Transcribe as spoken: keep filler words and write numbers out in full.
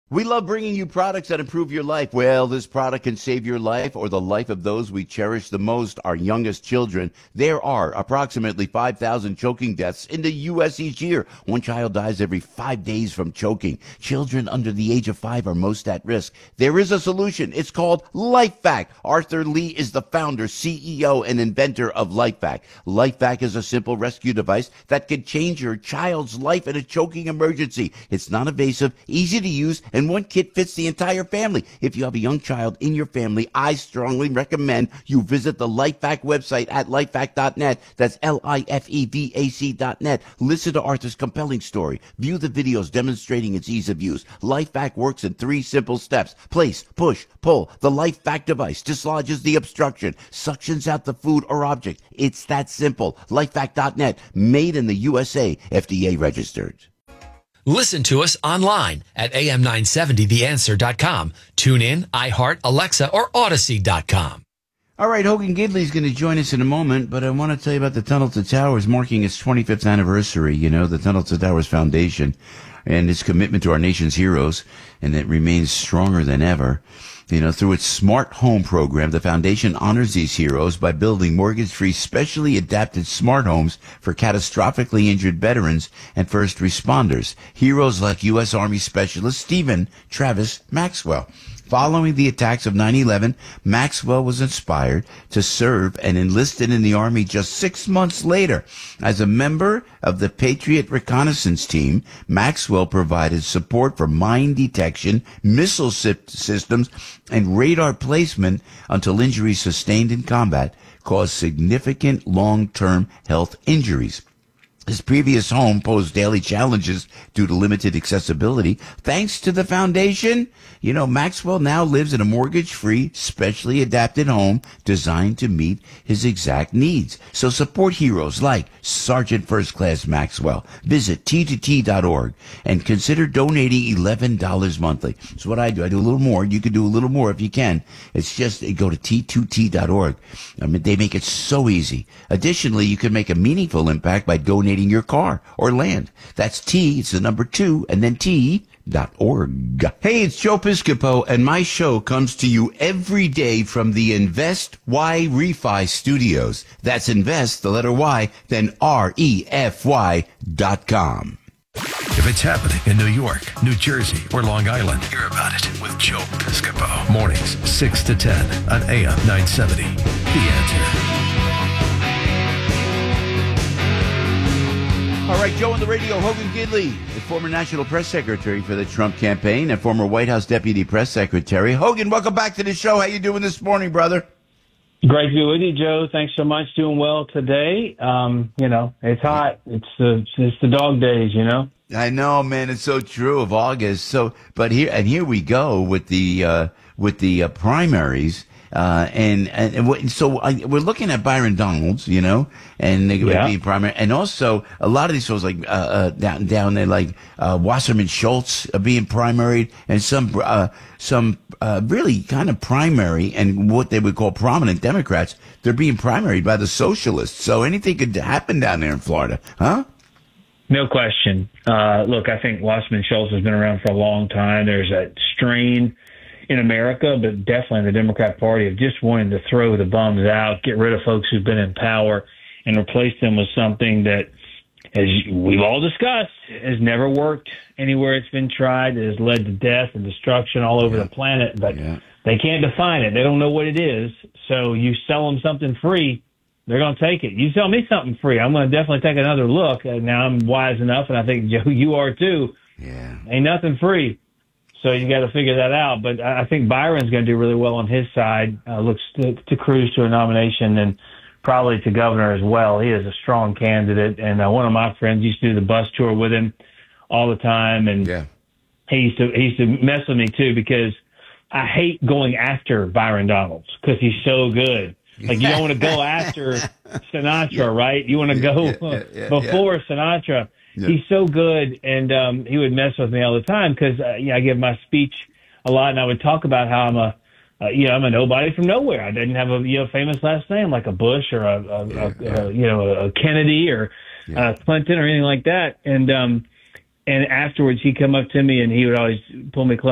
We love bringing you products that improve your life. Well, this product can save your life or the life of those we cherish the most, our youngest children. There are approximately five thousand choking deaths in the U S each year. One child dies every five days from choking. Children under the age of five are most at risk. There is a solution. It's called LifeVac. Arthur Lee is the founder, C E O, and inventor of LifeVac. LifeVac is a simple rescue device that can change your child's life in a choking emergency. It's non-invasive, easy to use, and one kit fits the entire family. If you have a young child in your family, I strongly recommend you visit the LifeVac website at lifevac dot net. That's L I F E V A C dot net. Listen to Arthur's compelling story. View the videos demonstrating its ease of use. LifeVac works in three simple steps. Place, push, pull. The LifeVac device dislodges the obstruction, suctions out the food or object. It's that simple. lifevac dot net. Made in the U S A. F D A registered. Listen to us online at A M nine seventy the answer dot com. Tune in, iHeart, Alexa, or Odyssey dot com. All right, Hogan Gidley is going to join us in a moment, but I want to tell you about the Tunnel to Towers marking its twenty-fifth anniversary. You know, the Tunnel to Towers Foundation and its commitment to our nation's heroes, and it remains stronger than ever. You know, through its Smart Home program, the foundation honors these heroes by building mortgage-free, specially adapted smart homes for catastrophically injured veterans and first responders. Heroes like U S. Army Specialist Stephen Travis Maxwell. Following the attacks of nine eleven, Maxwell was inspired to serve and enlisted in the Army just six months later. As a member of the Patriot Reconnaissance Team, Maxwell provided support for mine detection, missile systems, and radar placement until injuries sustained in combat caused significant long-term health injuries. His previous home posed daily challenges due to limited accessibility. Thanks to the foundation, you know, Maxwell now lives in a mortgage-free, specially adapted home designed to meet his exact needs. So support heroes like Sergeant First Class Maxwell. Visit T two T dot org and consider donating eleven dollars monthly. That's what I do. I do a little more. You can do a little more if you can. It's just go to T two T dot org. I mean, they make it so easy. Additionally, you can make a meaningful impact by donating your car or land. That's T, it's the number two, and then T dot org. Hey, it's Joe Piscopo, and my show comes to you every day from the Invest Y Refi Studios. That's Invest, the letter Y, then R E F Y dot com. If it's happening in New York, New Jersey, or Long Island, hear about it with Joe Piscopo. Mornings, six to ten on A M nine seventy. The Answer. All right, Joe on the radio, Hogan Gidley, the former National Press Secretary for the Trump campaign and former White House Deputy Press Secretary. Hogan, welcome back to the show. How you doing this morning, brother? Great to be with you, Joe. Thanks so much. Doing well today. Um, you know, it's hot. It's the it's the dog days, you know. I know, man. It's so true of August. So, but here and here we go with the uh, with the uh, primaries. Uh, and, and, and so I, we're looking at Byron Donalds, you know, and they yeah. be primary. And also a lot of these folks like, uh, uh, down, down there, like, uh, Wasserman Schultz are being primaried, and some, uh, some, uh, really kind of primary and what they would call prominent Democrats, they're being primaried by the socialists. So anything could happen down there in Florida, huh? No question. Uh, look, I think Wasserman Schultz has been around for a long time. There's that strain in America, but definitely in the Democrat Party, of just wanting to throw the bums out, get rid of folks who've been in power, and replace them with something that, as we've all discussed, has never worked anywhere it's been tried. It has led to death and destruction all over yeah. the planet, but yeah. they can't define it. They don't know what it is. So you sell them something free, they're going to take it. You sell me something free, I'm going to definitely take another look. And now I'm wise enough, and I think, Joe, you are too. Yeah. Ain't nothing free. So you got to figure that out. But I think Byron's going to do really well on his side. Uh, looks to, to cruise to a nomination and probably to governor as well. He is a strong candidate. And uh, one of my friends used to do the bus tour with him all the time. And yeah. he used to he used to mess with me too, because I hate going after Byron Donalds because he's so good. Like, you don't want to go after Sinatra, yeah. right? You want to go yeah, yeah, yeah, before yeah. Sinatra. Yeah. He's so good, and um, he would mess with me all the time because uh, you know, I give my speech a lot, and I would talk about how I'm a, uh, you know, I'm a nobody from nowhere. I didn't have a you know famous last name like a Bush or a, a, yeah, a, yeah. a you know a Kennedy or yeah. uh, Clinton or anything like that. And um, and afterwards, he'd come up to me and he would always pull me close.